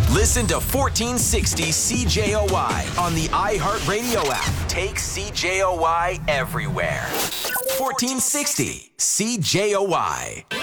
Listen to 1460 CJOY on the iHeartRadio app. Take CJOY everywhere. 1460 CJOY.